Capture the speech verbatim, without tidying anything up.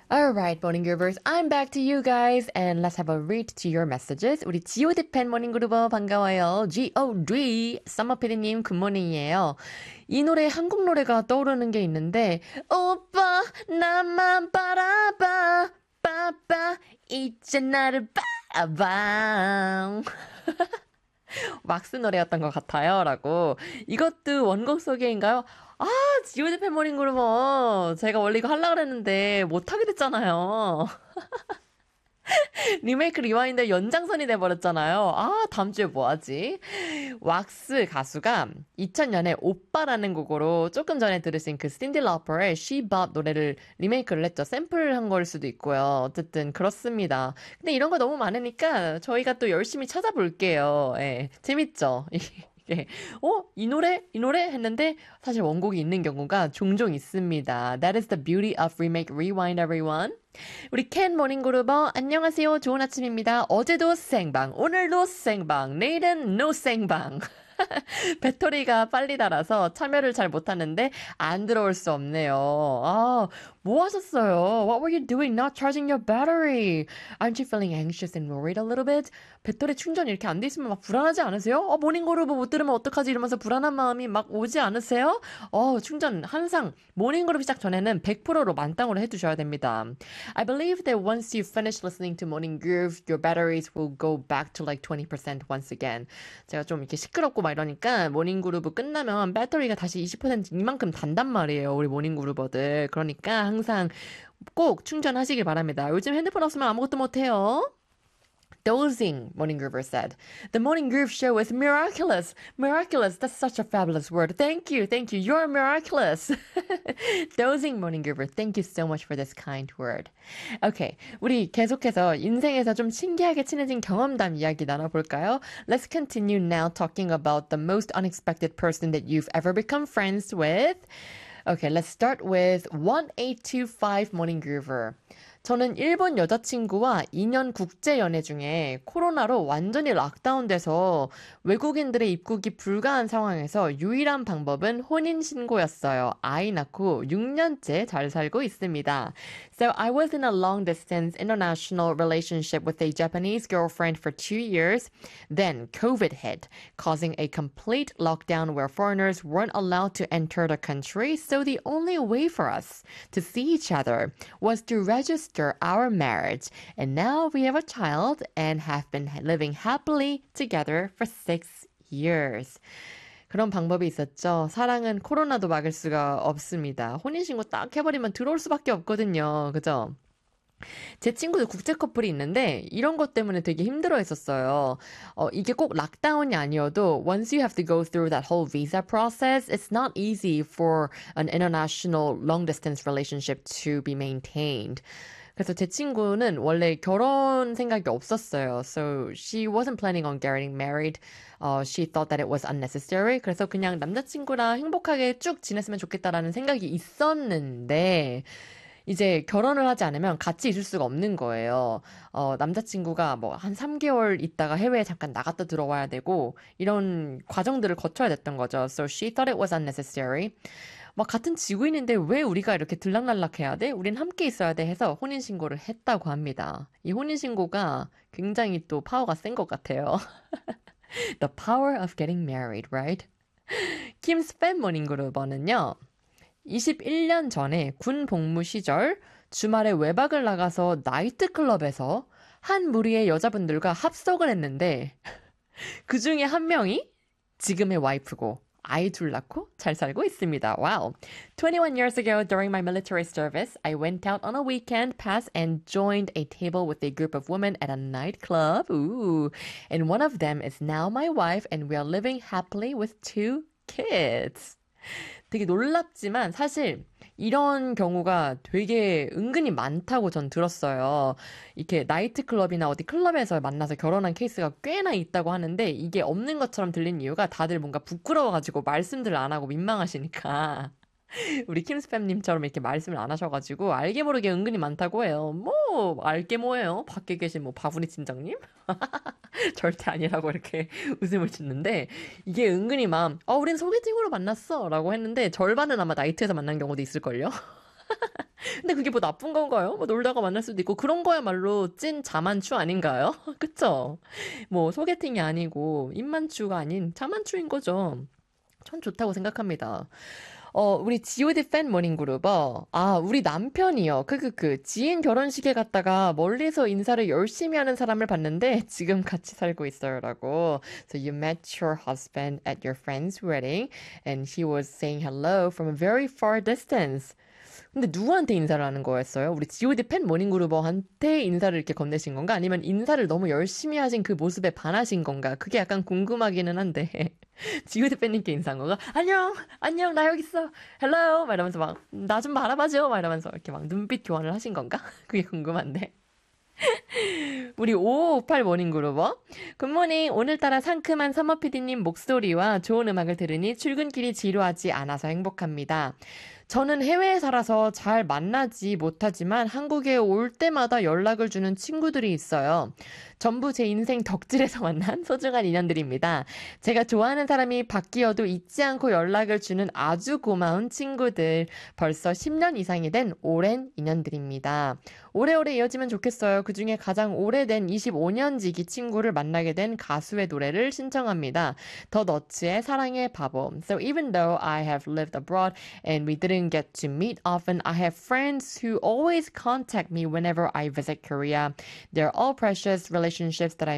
Alright, morning groovers. I'm back to you guys and let's have a read to your messages. 우리 지오디 팬 모닝 그루버 반가워요. 지오디 썸머피디님 굿모닝이에요. 이 노래 한국 노래가 떠오르는 게 있는데 오빠 나만 바라봐 빠빠 이제 나를 봐봐 왁스 노래였던 것 같아요 라고. 이것도 원곡 소개인가요? 아, 지오디 팬 모닝 그루버 제가 원래 이거 하려고 그랬는데 못하게 됐잖아요. 리메이크 리와인드 연장선이 돼버렸잖아요. 아, 다음 주에 뭐하지? 왁스 가수가 이천 년에 오빠라는 곡으로 조금 전에 들으신 그 신디 러퍼의 She Bop 노래를 리메이크를 했죠. 샘플한 걸 수도 있고요. 어쨌든 그렇습니다. 근데 이런 거 너무 많으니까 저희가 또 열심히 찾아볼게요. 예, 재밌죠? 예. 어? 이 노래? 이 노래? 했는데 사실 원곡이 있는 경우가 종종 있습니다. That is the beauty of remake rewind, everyone. 우리 캔 모닝그루버 안녕하세요. 좋은 아침입니다. 어제도 생방, 오늘도 생방, 내일은 no 생방. 배터리가 빨리 닳아서 참여를 잘 못하는데 안 들어올 수 없네요. 아, 뭐 하셨어요? What were you doing not charging your battery? Aren't you feeling anxious and worried a little bit? 배터리 충전이 이렇게 안 돼 있으면 막 불안하지 않으세요? 어, 모닝그루브 못 들으면 어떡하지? 이러면서 불안한 마음이 막 오지 않으세요? 어, 충전 항상 모닝그루브 시작 전에는 백 퍼센트로 만땅으로 해두셔야 됩니다. I believe that once you finish listening to Morning Groove, your batteries will go back to like twenty percent once again. 제가 좀 이렇게 시끄럽고 막 이러니까 모닝그루브 끝나면 배터리가 다시 이십 퍼센트 이만큼 단단 말이에요. 우리 모닝그루버들. 그러니까 항상 꼭 충전하시길 바랍니다. 요즘 핸드폰 없으면 아무것도 못해요. Dozing, Morning Groover said. The Morning Groove show is miraculous. Miraculous, that's such a fabulous word. Thank you, thank you. You're miraculous. Dozing, Morning Groover, thank you so much for this kind word. Okay, 우리 계속해서 인생에서 좀 신기하게 친해진 경험담 이야기 나눠볼까요? Let's continue now talking about the most unexpected person that you've ever become friends with. Okay, let's start with one eight two five Morning Groover. 저는 일본 여자친구와 이 년 국제연애 중에 코로나로 완전히 락다운돼서 외국인들의 입국이 불가한 상황에서 유일한 방법은 혼인신고였어요. 아이 낳고 육 년째 잘 살고 있습니다. So I was in a long-distance international relationship with a Japanese girlfriend for two years. Then COVID hit, causing a complete lockdown where foreigners weren't allowed to enter the country. So the only way for us to see each other was to register our marriage. And now we have a child and have been living happily together for six years. 그런 방법이 있었죠. 사랑은 코로나도 막을 수가 없습니다. 혼인신고 딱 해버리면 들어올 수밖에 없거든요. 그죠? 제 친구도 국제 커플이 있는데 이런 것 때문에 되게 힘들어했었어요. 어, 이게 꼭 락다운이 아니어도 once you have to go through that whole visa process, it's not easy for an international long-distance relationship to be maintained. 그래서 제 친구는 원래 결혼 생각이 없었어요. So she wasn't planning on getting married. Uh, she thought that it was unnecessary. 그래서 그냥 남자친구랑 행복하게 쭉 지냈으면 좋겠다라는 생각이 있었는데 이제 결혼을 하지 않으면 같이 있을 수가 없는 거예요. 어, 남자친구가 뭐 한 삼 개월 있다가 해외에 잠깐 나갔다 들어와야 되고 이런 과정들을 거쳐야 됐던 거죠. So she thought it was unnecessary. 막 같은 지구인인데 왜 우리가 이렇게 들락날락해야 돼? 우린 함께 있어야 돼 해서 혼인신고를 했다고 합니다. 이 혼인신고가 굉장히 또 파워가 센 것 같아요. The power of getting married, right? 김 스팸 모닝그루버는요. 이십일 년 전에 군 복무 시절 주말에 외박을 나가서 나이트클럽에서 한 무리의 여자분들과 합석을 했는데 그 중에 한 명이 지금의 와이프고 아이 둘 낳고 잘 살고 있습니다. Wow. twenty-one years ago, during my military service, I went out on a weekend pass and joined a table with a group of women at a nightclub. Ooh. And one of them is now my wife, and we are living happily with two kids. 되게 놀랍지만 사실 이런 경우가 되게 은근히 많다고 전 들었어요. 이렇게 나이트클럽이나 어디 클럽에서 만나서 결혼한 케이스가 꽤나 있다고 하는데 이게 없는 것처럼 들린 이유가 다들 뭔가 부끄러워가지고 말씀들을 안 하고 민망하시니까 우리 킴스팸님처럼 이렇게 말씀을 안 하셔가지고 알게 모르게 은근히 많다고 해요. 뭐 알게 뭐예요? 밖에 계신 뭐 바구니 팀장님? 절대 아니라고 이렇게 웃음을 짓는데 이게 은근히 막 어, 우린 소개팅으로 만났어 라고 했는데 절반은 아마 나이트에서 만난 경우도 있을걸요? 근데 그게 뭐 나쁜 건가요? 뭐 놀다가 만날 수도 있고 그런 거야말로 찐 자만추 아닌가요? 그쵸? 뭐 소개팅이 아니고 입만추가 아닌 자만추인 거죠. 전 좋다고 생각합니다. 어, 우리 지오디 팬 모닝그룹어. 아, 우리 남편이요. 크크크. 지인 결혼식에 갔다가 멀리서 인사를 열심히 하는 사람을 봤는데 지금 같이 살고 있어요라고. So you met your husband at your friend's wedding and he was saying hello from a very far distance. 근데 누구한테 인사를 하는 거였어요? 우리 지오디 팬 모닝그룹어한테 인사를 이렇게 건네신 건가? 아니면 인사를 너무 열심히 하신 그 모습에 반하신 건가? 그게 약간 궁금하기는 한데. 지오디 팬님께 인사한 거가 안녕 안녕 나 여기 있어 헬로 막 이러면서 막 나 좀 바라봐줘 막 이러면서 이렇게 막 눈빛 교환을 하신 건가? 그게 궁금한데 우리 오오오팔 모닝그룹어 굿모닝 오늘따라 상큼한 서머 피디님 목소리와 좋은 음악을 들으니 출근길이 지루하지 않아서 행복합니다. 저는 해외에 살아서 잘 만나지 못하지만 한국에 올 때마다 연락을 주는 친구들이 있어요. 전부 제 인생 덕질에서 만난 소중한 인연들입니다. 제가 좋아하는 사람이 바뀌어도 잊지 않고 연락을 주는 아주 고마운 친구들. 벌써 십 년 이상이 된 오랜 인연들입니다. 오래오래 이어지면 좋겠어요. 그중에 가장 오래된 이십오 년지기 친구를 만나게 된 가수의 노래를 신청합니다. 더 너츠의 사랑의 바보. So even though I have lived abroad and we didn't get to meet often, I have friends who always contact me whenever I visit Korea. They're all precious relationships that I